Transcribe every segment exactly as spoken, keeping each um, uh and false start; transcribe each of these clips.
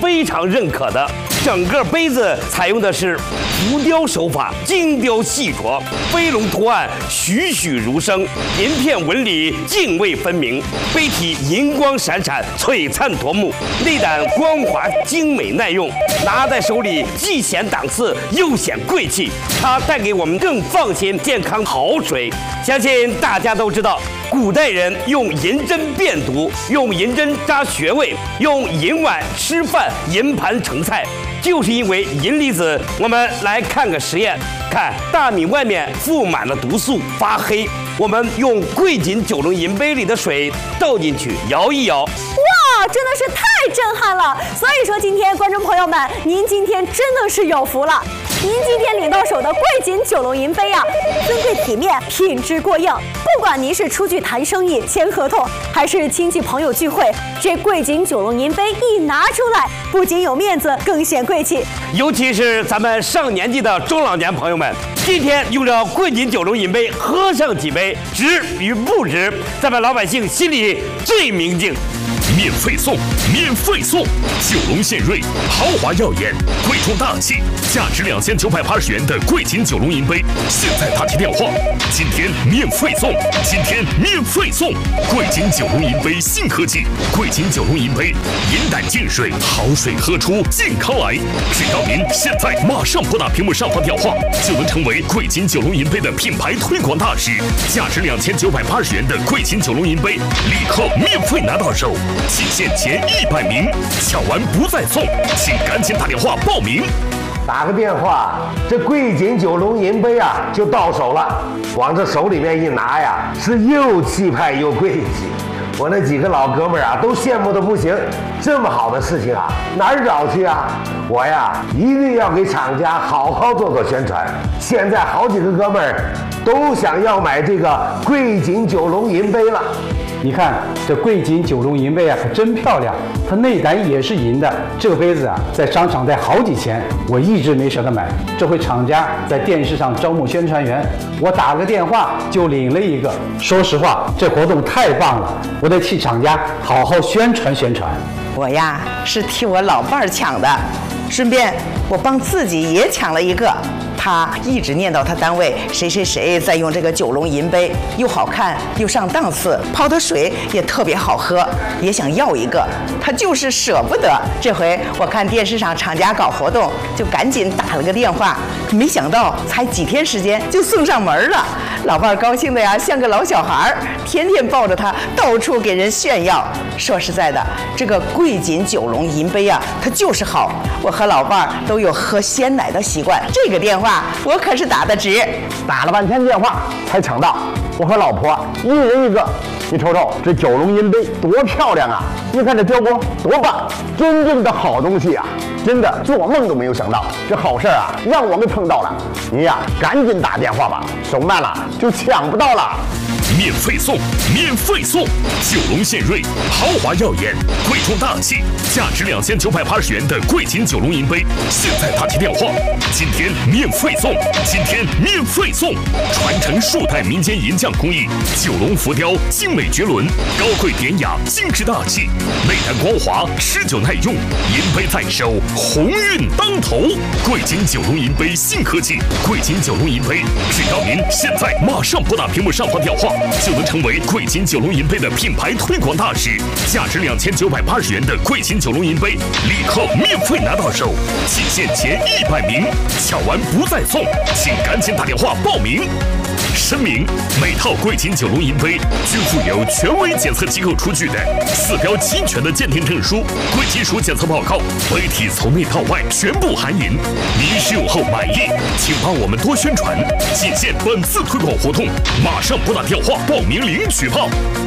非常认可的。整个杯子采用的是浮雕手法，精雕细琢，飞龙图案栩栩如生，银片纹理泾渭分明，杯体银光闪闪，璀璨夺目，内胆光滑精美耐用，拿在手里既显档次又显贵气，它带给我们更放心、健康好水。相信大家都知道，古代人用银针辨毒，用银针扎穴位，用银碗吃饭，银盘盛菜，就是因为银离子。我们来看个实验，看大米外面覆满了毒素，发黑。我们用贵锦九龙银杯里的水倒进去，摇一摇。 哇，真的是太震撼了！所以说，今天观众朋友们，您今天真的是有福了。您今天领到手的贵锦九龙银杯呀、啊，尊贵体面，品质过硬。不管您是出去谈生意、签合同，还是亲戚朋友聚会，这贵锦九龙银杯一拿出来，不仅有面子，更显贵气。 尤其是咱们上年纪的中老年朋友们，今天用着贵锦九龙银杯喝上几杯，值与不值，咱们老百姓心里最明镜。 免费送，免费送！九龙献瑞，豪华耀眼，贵重大气，价值两千九百八十元的贵锦九龙银杯，现在打起电话，今天免费送，今天免费送！贵锦九龙银杯新科技，贵锦九龙银杯，银胆净水，好水喝出健康来。只要您现在马上拨打屏幕上方电话，就能成为贵锦九龙银杯的品牌推广大使。价值两千九百八十元的贵锦九龙银杯，立刻免费拿到手。仅限前一百名，抢完不再送，请赶紧打电话报名。 打个电话，这贵锦九龙银杯啊就到手了。往这手里面一拿呀，是又气派又贵气。我那几个老哥们儿啊，都羡慕的不行。这么好的事情啊，哪儿找去啊？我呀，一定要给厂家好好做做宣传。现在好几个哥们儿都想要买这个贵锦九龙银杯了。 你看这贵锦九龙银杯啊，可真漂亮，它内胆也是银的。这个杯子啊，在商场得好几千，我一直没舍得买。这回厂家在电视上招募宣传员，我打了个电话就领了一个。说实话，这活动太棒了，我得替厂家好好宣传宣传。 我呀是替我老伴儿抢的，顺便我帮自己也抢了一个。他一直念叨他单位谁谁谁在用这个九龙银杯，又好看又上档次，泡的水也特别好喝，也想要一个，他就是舍不得。这回我看电视上厂家搞活动，就赶紧打了个电话，没想到才几天时间就送上门了。老伴儿高兴的呀像个老小孩，天天抱着他到处给人炫耀。说实在的，这个贵锦九龙银杯呀、啊，它就是好。我和老伴儿都有喝鲜奶的习惯，这个电话我可是打得值。 打了半天电话才抢到，我和老婆一人一个。你瞅瞅这九龙银杯多漂亮啊！你看这雕工多棒，真正的好东西啊！真的做梦都没有想到，这好事啊让我们碰到了。你呀，赶紧打电话吧，手慢了就抢不到了。 免费送，免费送！九龙献瑞，豪华耀眼，贵重大气，价值两千九百八十元的贵锦九龙银杯，现在打起电话，今天免费送，今天免费送！传承数代民间银匠工艺，九龙浮雕精美绝伦，高贵典雅，精致大气，内胆光滑，持久耐用，银杯在手，鸿运当头！贵锦九龙银杯新科技，贵锦九龙银杯，只要您现在马上拨打屏幕上方电话，就能成为贵锦九龙银杯的品牌推广大使。价值两千九百八十元的贵锦九龙银杯，立刻免费拿到手，仅限前一百名，抢完不再送，请赶紧打电话报名。声明：每套贵锦九龙银杯均附有权威检测机构出具的四标齐全的鉴定证书、贵金属检测报告，杯体从内到外全部含银。您使用后满意，请帮我们多宣传。仅限本次推广活动，马上拨打电话报名领取吧。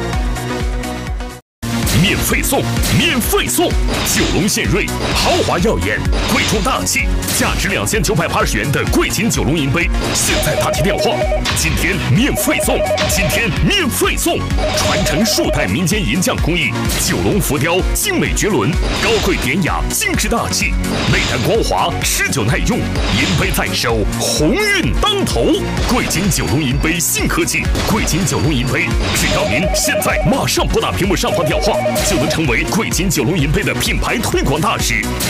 免费送，免费送！九龙献瑞，豪华耀眼，贵重大气，价值两千九百八十元的贵锦九龙银杯，现在打起电话，今天免费送，今天免费送！传承数代民间银匠工艺，九龙浮雕精美绝伦，高贵典雅，精致大气，内胆光滑，持久耐用，银杯在手，鸿运当头！贵锦九龙银杯新科技，贵锦九龙银杯，只要您现在马上拨打屏幕上方电话，就能成为贵锦九龙银杯的品牌推广大使。